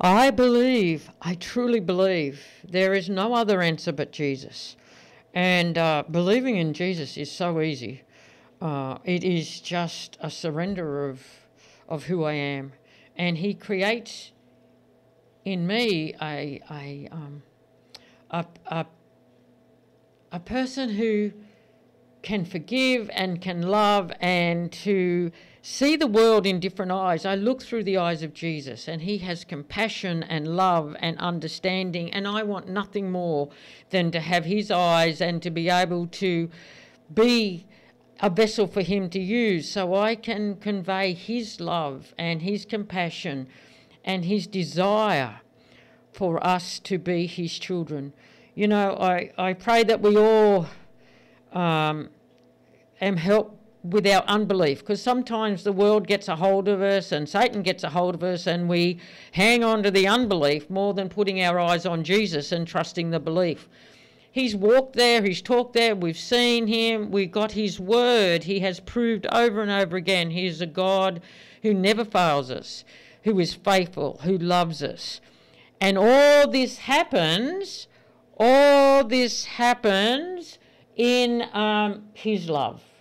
I truly believe there is no other answer but Jesus. And believing in Jesus is so easy. It is just a surrender of who I am. And he creates in me a person who can forgive and can love and to see the world in different eyes. I look through the eyes of Jesus, and he has compassion and love and understanding, and I want nothing more than to have his eyes and to be able to be a vessel for him to use so I can convey his love and his compassion and his desire for us to be his children. You know, I pray that we all am helped with our unbelief, because sometimes the world gets a hold of us and Satan gets a hold of us, and we hang on to the unbelief more than putting our eyes on Jesus and trusting the belief. He's walked there, he's talked there, we've seen him, we've got his word. He has proved over and over again he is a God who never fails us, who is faithful, who loves us. And all this happens in his love.